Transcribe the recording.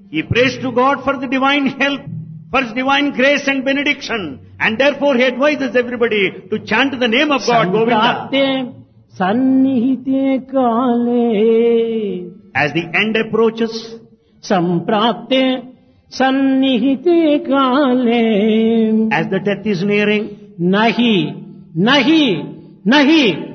He prays to God for the divine help, for His divine grace and benediction. And therefore He advises everybody to chant the name of God, Govinda. Samprapte sannihite kale. As the end approaches, Samprapte sannihite kale. as the death is nearing, Nahi, nahi, nahi